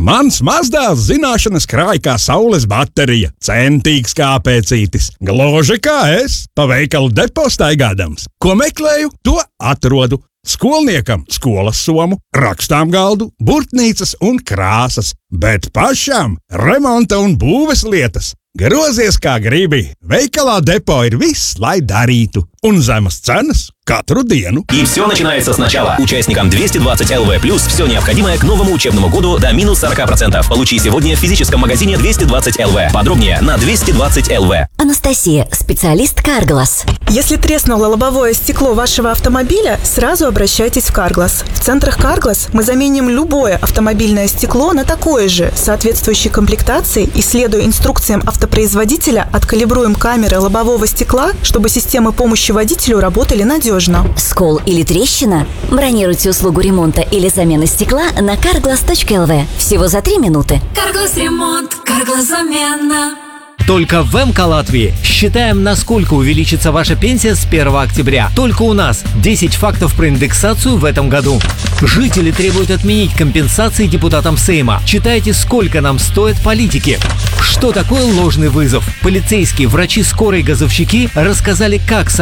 Mans mazdēls zināšanas krāj kā saules baterija, centīgs kā pēcītis, gluži kā es, pa veikalu depo staigādams. Ko meklēju, to atrodu. Skolniekam skolas somu, rakstām galdu, burtnīcas un krāsas, bet pašām remonta un būves lietas. Grozies kā gribi, veikalā depo ir viss, lai darītu, un zemas cenas katru диenu. И все начинается сначала. Участникам 220 ЛВ+, все необходимое к новому учебному году до минус 40%. Получи сегодня в физическом магазине 220 ЛВ. Подробнее на 220 ЛВ. Анастасия, специалист Carglass. Если треснуло лобовое стекло вашего автомобиля, сразу обращайтесь в Carglass. В центрах Carglass мы заменим любое автомобильное стекло на такое же, соответствующей комплектации, и, следуя инструкциям автопроизводителя, откалибруем камеры лобового стекла, чтобы системы помощи водителю работали надежно. Скол или трещина? Бронируйте услугу ремонта или замены стекла на carglass.lv. Всего за 3 минуты. Carglass ремонт, Carglass замена. Только в МК Латвии считаем, насколько увеличится ваша пенсия с 1 октября. Только у нас 10 фактов про индексацию в этом году. Жители требуют отменить компенсации депутатам Сейма. Читайте, сколько нам стоят политики. Что такое ложный вызов? Полицейские, врачи скорой, газовщики рассказали, как